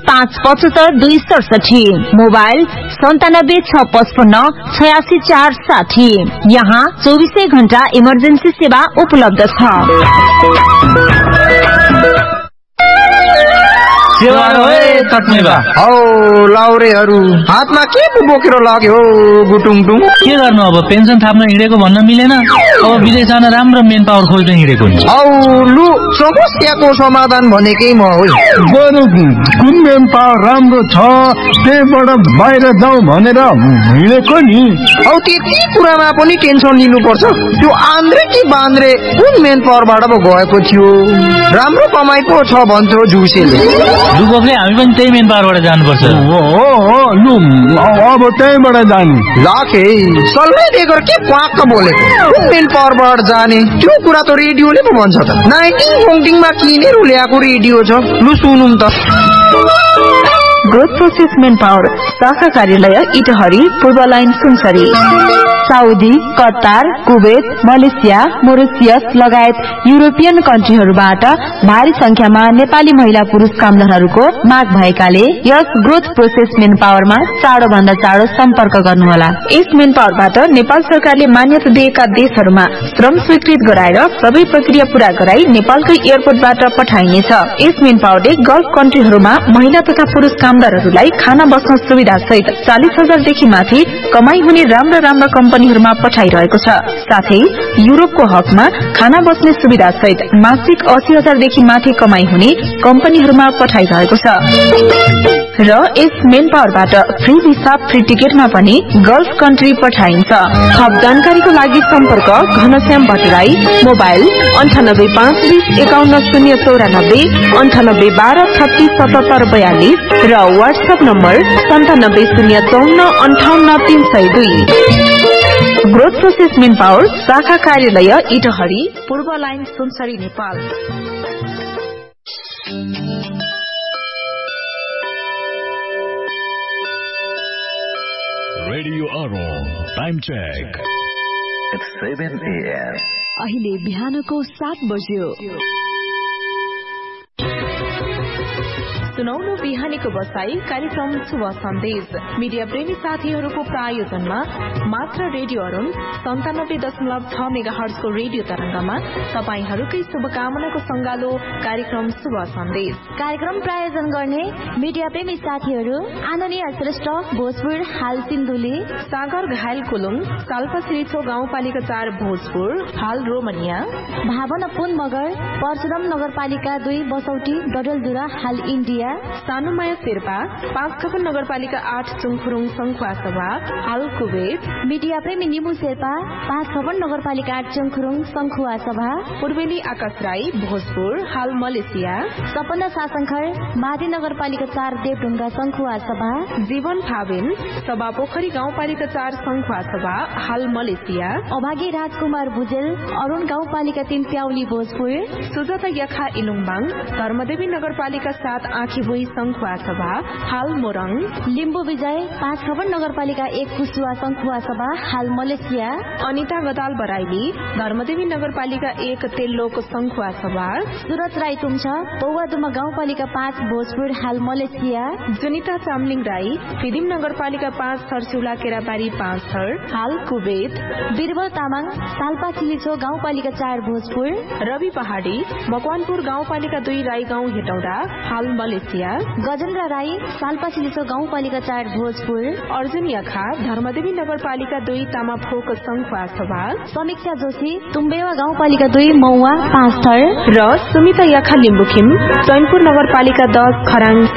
575 mobile 9765568460। यहाँ 24 घण्टा emergency सेवा उपलब्ध छ। लाउरेहरू हातमा के बोकेर लाग्यो गुटुङटुङ? के गर्नु अब, पेन्सन थाप्न हिँडेको भन्न मिलेन, अब विदेश जान राम्रो मेन पावर खोज्न हिँडेको नि। लु समस्याको समाधान भनेकै म हो। कुन मेन पावर राम्रो छ त्यहीबाट बाहिर जाउँ भनेर हिँडेको नि। त्यति कुरामा पनि टेन्सन लिनुपर्छ? त्यो आन्द्रे कि बान्द्रे कुन मेन पावरबाट पो गएको थियो? राम्रो कमाइ पो छ भन्थ्यो जुसेले। दुबोकले हामी पनि त्यही मेन पावरबाट जानुपर्छ। लु अब त्यहीबाट जाने। लाखे सल्लाह दिएर के प्वाक्क बोलेको? कुन मेन पावरबाट जाने त्यो कुरा त रेडियोले पो भन्छ त। 19 किनेर ल्याएको रेडियो छ। लु सुनौँ त। ग्रोथ प्रोसेस मेन पावर शाखा कार्यालय इटहरी, पूर्व line Sunsari. Saudi, Qatar, Kuwait, Malaysia, Mauritius लगायत युरोपियन कन्ट्रीहरूबाट भारी संख्यामा नेपाली महिला पुरुष कामदारहरूको माग भएकाले यस ग्रोथ प्रोसेस मेन पावरमा चाँडोभन्दा चाँडो सम्पर्क गर्नुहोला। यस मेन पावरबाट नेपाल सरकारले मान्यता दिएका देशहरूमा श्रम स्वीकृत गराएर सबै प्रक्रिया पूरा गराई नेपालकै एयरपोर्टबाट पठाइनेछ। यस मेन पावरले गल्फ कन्ट्रीहरूमा महिला तथा पुरुष कामदारहरूलाई खाना बस्न सुविधा सहित 40,000 देखि माथि कमाई हुने राम्रा कम्पनीहरूमा पठाइरहेको छ। साथै युरोपको हकमा खाना बस्ने सुविधा सहित मासिक 80,000 देखि माथि कमाई हुने कम्पनीहरूमा पठाइरहेको छ। र यस मेन पावरबाट फ्री भिसा फ्री टिकटमा पनि गल्फ कन्ट्री पठाइन्छ। थप जानकारीको लागि सम्पर्क घनश्याम भट्टराई, मोबाइल 9852011094, 9812367742 र WhatsApp number 9705458302। Growth process main power शाखा कार्यालय इटहरी, पूर्व line Sunsari, Nepal. Radio Aron time check. It's 7 AM. अहिले बिहानको 7 बज्यो। सुनाउनु बिहानीको बसाई कार्यक्रम शुभ सन्देश मीडिया प्रेमी साथीहरूको प्रायोजनमा मात्र रेडियो अरुण 97.6 मेगाहर्जको रेडियो तरंगमा तपाईहरूकै शुभकामनाको संगालो कार्यक्रम शुभ सन्देश। कार्यक्रम प्रायोजन गर्ने मीडिया प्रेमी साथीहरू आनन्दीय श्रेष्ठ, भोजपुर हाल सिन्धुली, सागर घायल कुलुङ, साल्पा श्रीछो गाउँपालिका 4 भोजपुर हाल रोमनिया, भावना पुन मगर, परशुराम नगरपालिका 2 बसौटी डडलधुरा हाल इन्डिया, सानुमाया शेर्पा, 5 नगरपालिका 8 चुङखुरुङ संखुवा सभा हाल कुवेत, मीडिया प्रेमी निमु शेर्पा, 5 नगरपालिका 8 चुङखुरुङ संखुवा सभा, पूर्वेली आकाश राई भोजपुर हाल मलेसिया, सपना सासंखर, माधी नगरपालिका 4 देवढुङ्गा संखुवा सभा, जीवन फाबिन, सभा पोखरी गाउँपालिका 4 संखुवा सभा हाल मलेसिया, अभागी राजकुमार भुजेल, अरुण गाउँपालिका 3 प्याउली भोजपुर, सुजाता यखा इलुङबाङ, धर्मदेवी नगरपालिका 7 आँखीभुई संखुवा सभा हाल मोरङ, लिम्बू विजय, 5 नगरपालिका 1 कुसुवा संखुवा सभा हाल मलेसिया, अनिता गदाल बराइली, धर्मदेवी नगरपालिका 1 तेल्लोक संखुवा सभा, सुरज राई तुम्छ, पौवादुमा गाउँपालिका 5 भोजपुर हाल मलेसिया, जुनिता चामलिङ राई, फिदिम नगरपालिका 5 थरचुला केराबारी 5 थर हाल कुवेत, बिरबल तामाङ, साल्पा सिलिछो गाउँपालिका 4 भोजपुर, रवि पहाडी, मकवानपुर गाउँपालिका 2 राई गाउँ हेटौडा हाल मलेसिया, गजेन्द्र राई, साल्पा सिलिछो गाउँपालिका 4 भोजपुर, अर्जुन यखा, धर्मदेवी नगरपालिका 2 तामाफोक संखुवा सभा, समीक्षा जोशी, तुम्बेवा गाउँपालिका 2 मौवा 5 थर र सुमिता यखा लिम्बुखिम, चैनपुर नगरपालिका 10 खराङ